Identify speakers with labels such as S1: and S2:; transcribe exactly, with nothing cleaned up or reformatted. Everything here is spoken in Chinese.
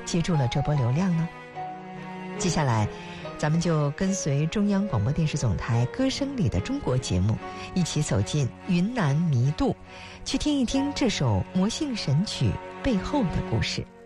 S1: 接住了这波流量呢？接下来咱们就跟随中央广播电视总台歌声里的中国节目，一起走进云南弥渡，去听一听这首魔性神曲背后的故事。